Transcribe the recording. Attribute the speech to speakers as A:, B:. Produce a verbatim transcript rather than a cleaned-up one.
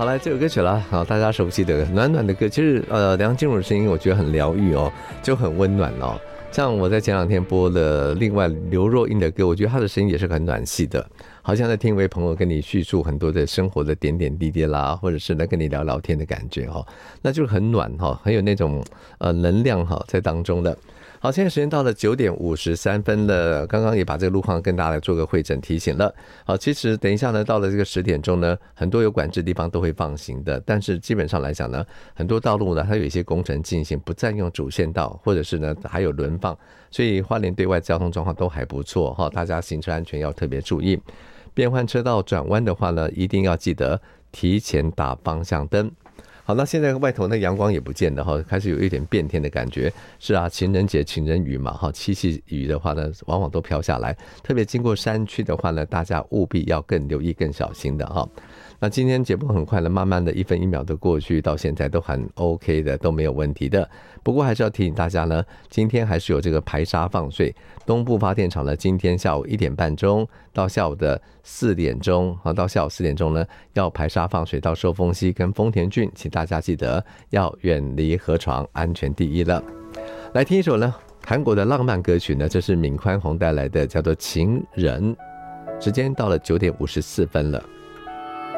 A: 来这首歌曲了，好，大家熟悉的暖暖的歌，其实呃梁静茹的声音我觉得很疗愈哦，就很温暖哦。像我在前两天播了另外刘若英的歌，我觉得她的声音也是很暖系的，好像在听一位朋友跟你叙述很多的生活的点点滴滴啦，或者是来跟你聊聊天的感觉哈，那就是很暖哈，很有那种呃能量哈在当中的。好，现在时间到了九点五十三分了，刚刚也把这个路况跟大家来做个会诊提醒了。好，其实等一下呢，到了这个十点钟呢，很多有管制的地方都会放行的，但是基本上来讲呢，很多道路呢，它有一些工程进行，不占用主线道，或者是呢还有轮放，所以花莲对外交通状况都还不错哈，大家行车安全要特别注意。变换车道转弯的话呢，一定要记得提前打方向灯。好，那现在外头那阳光也不见了哈，开始有一点变天的感觉。是啊，情人节情人雨嘛哈，七夕雨的话呢，往往都飘下来。特别经过山区的话呢，大家务必要更留意、更小心的哈。那今天节目很快的，慢慢的一分一秒的过去，到现在都很 OK 的，都没有问题的。不过还是要提醒大家呢，今天还是有这个排沙放水。东部发电厂呢，今天下午一点半钟到下午的四点钟，到下午四点钟呢，要排沙放水到寿丰溪跟丰田郡，请大家记得要远离河床，安全第一了。来听一首呢，韩国的浪漫歌曲呢，这是闵宽宏带来的，叫做《情人》。时间到了九点五十四分了。